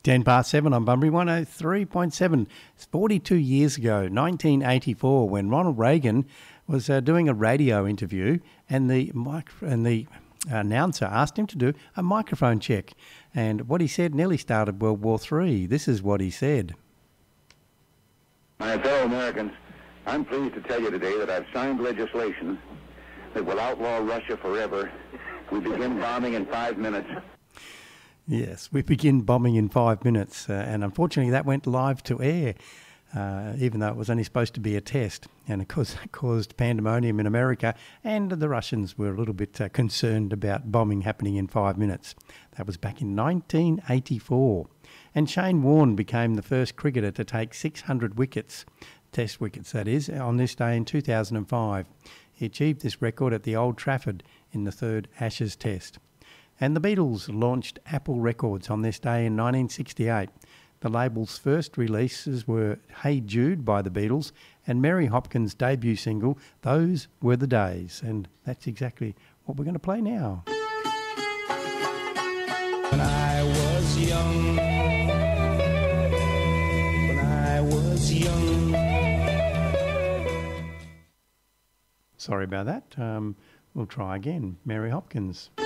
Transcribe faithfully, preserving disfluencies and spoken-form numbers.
ten past seven on Bunbury one oh three point seven. It's forty-two years ago, nineteen eighty-four, when Ronald Reagan was uh, doing a radio interview, and the mic- and the announcer asked him to do a microphone check. And what he said nearly started World War Three. This is what he said. My fellow Americans, I'm pleased to tell you today that I've signed legislation that will outlaw Russia forever. We begin bombing in five minutes. Yes, we begin bombing in five minutes, uh, and unfortunately that went live to air, uh, even though it was only supposed to be a test, and of course it caused pandemonium in America, and the Russians were a little bit uh, concerned about bombing happening in five minutes. That was back in nineteen eighty-four, and Shane Warne became the first cricketer to take six hundred wickets, test wickets that is, on this day in two thousand five. He achieved this record at the Old Trafford in the third Ashes Test. And the Beatles launched Apple Records on this day in nineteen sixty-eight. The label's first releases were Hey Jude by the Beatles and Mary Hopkins' debut single, Those Were the Days. And that's exactly what we're going to play now. When I was young, when I was young. Sorry about that. Um, we'll try again. Mary Hopkins.